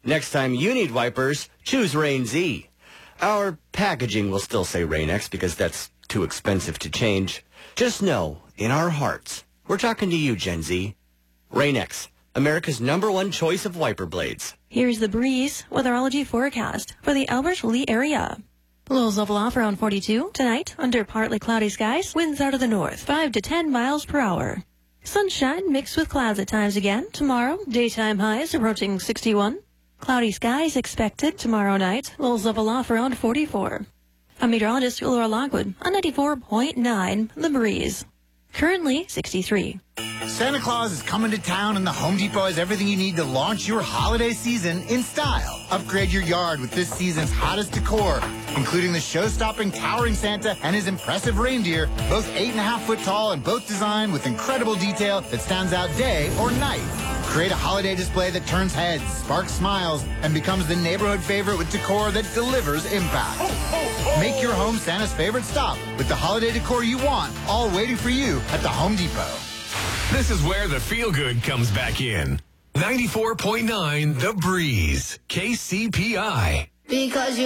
Next time you need wipers, choose Rain Z. Our packaging will still say Rain X because that's too expensive to change. Just know, in our hearts, we're talking to you, Gen Z. Rain X, America's #1 choice of wiper blades. Here's the breeze weatherology forecast for the Albert Lee area. Lows level off around 42. Tonight, under partly cloudy skies, winds out of the north, 5 to 10 miles per hour. Sunshine mixed with clouds at times again. Tomorrow, daytime highs approaching 61. Cloudy skies expected tomorrow night. Lows level off around 44. I'm meteorologist Laura Lockwood on 94.9 The Breeze. Currently 63. Santa Claus is coming to town, and the Home Depot has everything you need to launch your holiday season in style. Upgrade your yard with this season's hottest decor, including the show-stopping towering Santa and his impressive reindeer, both 8.5 foot tall and both designed with incredible detail that stands out day or night. Create a holiday display that turns heads, sparks smiles, and becomes the neighborhood favorite with decor that delivers impact. Make your home Santa's favorite stop with the holiday decor you want, all waiting for you at the Home Depot. This is where the feel-good comes back in. 94.9 The Breeze, KCPI. Because you